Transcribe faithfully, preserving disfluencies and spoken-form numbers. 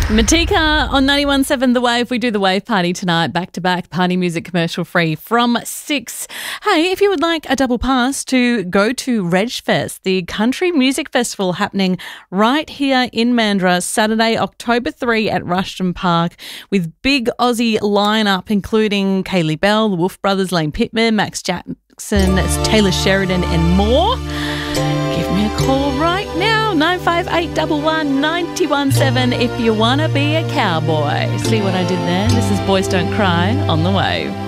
Matika on ninety-one point seven The Wave. We do the Wave Party tonight, back-to-back party music commercial free from six. Hey, if you would like a double pass to go to Regfest, the country music festival happening right here in Mandurah, Saturday, October third at Rushton Park, with big Aussie lineup including Kaylee Bell, the Wolf Brothers, Lane Pittman, Max Jackson, Taylor Sheridan and more. Give me a call right now, nine five eight one one, nine one seven if you want to be a cowboy. See what I did there? This is Boys Don't Cry on The Wave.